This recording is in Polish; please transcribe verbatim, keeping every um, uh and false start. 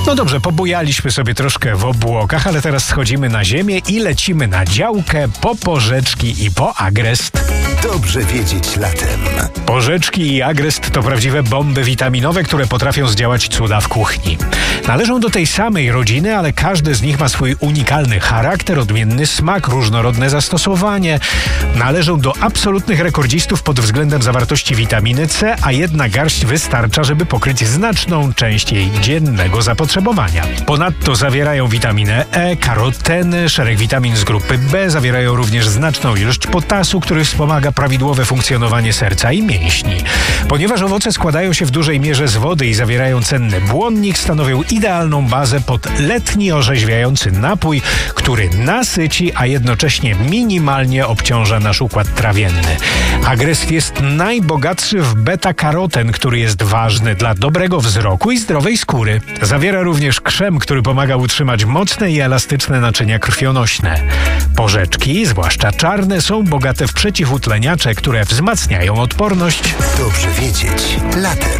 No dobrze, pobujaliśmy sobie troszkę w obłokach, ale teraz schodzimy na ziemię i lecimy na działkę po porzeczki i po agrest. Dobrze wiedzieć latem. Porzeczki i agrest to prawdziwe bomby witaminowe, które potrafią zdziałać cuda w kuchni. Należą do tej samej rodziny, ale każdy z nich ma swój unikalny charakter, odmienny smak, różnorodne zastosowanie. Należą do absolutnych rekordzistów pod względem zawartości witaminy C, a jedna garść wystarcza, żeby pokryć znaczną część jej dziennego zapotrzebowania. Ponadto zawierają witaminę E, karoteny, szereg witamin z grupy B, zawierają również znaczną ilość potasu, który wspomaga prawidłowe funkcjonowanie serca i mięśni. Ponieważ owoce składają się w dużej mierze z wody i zawierają cenny błonnik, stanowią idealną bazę pod letni orzeźwiający napój, który nasyci, a jednocześnie minimalnie obciąża nasz układ trawienny. Agrest jest najbogatszy w beta-karoten, który jest ważny dla dobrego wzroku i zdrowej skóry. Zawiera również krzem, który pomaga utrzymać mocne i elastyczne naczynia krwionośne. Porzeczki, zwłaszcza czarne, są bogate w przeciwutleniacze, które wzmacniają odporność. Dobrze wiedzieć latem.